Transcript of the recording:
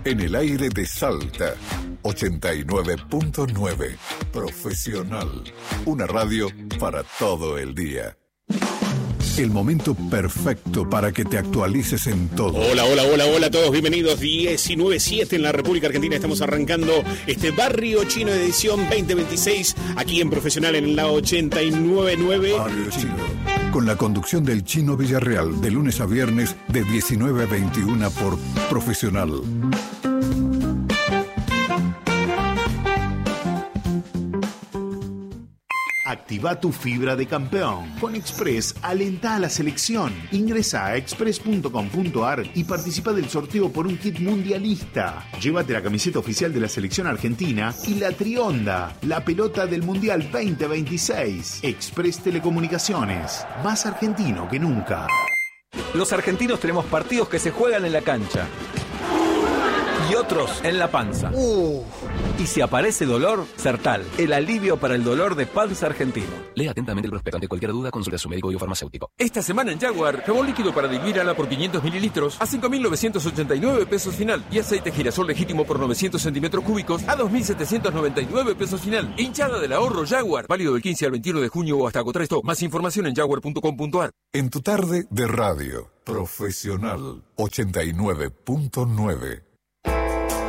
En el aire de Salta, 89.9. Profesional. Una radio para todo el día. El momento perfecto para que te actualices en todo. Hola a todos, bienvenidos. 19:07 en la República Argentina. Estamos arrancando este Barrio Chino edición 2026 aquí en Profesional en la 89.9. Barrio Chino, con la conducción del Chino Villarreal, de lunes a viernes de 19 a 21 por Profesional. Activa tu fibra de campeón. Con Express, alentá a la selección. Ingresa a express.com.ar y participa del sorteo por un kit mundialista. Llévate la camiseta oficial de la selección argentina y la Trionda, la pelota del Mundial 2026. Express Telecomunicaciones, más argentino que nunca. Los argentinos tenemos partidos que se juegan en la cancha y otros en la panza. Y si aparece dolor, Sertal, el alivio para el dolor de panza argentino. Lea atentamente el prospecto. Ante cualquier duda, consulte a su médico o farmacéutico. Esta semana en Jaguar, jabón líquido para diluir ala por 500 mililitros a 5.989 pesos final. Y aceite girasol legítimo por 900 centímetros cúbicos a 2.799 pesos final. Hinchada del ahorro Jaguar. Válido del 15 al 21 de junio o hasta agotar esto. Más información en jaguar.com.ar. En tu tarde de radio, Profesional 89.9.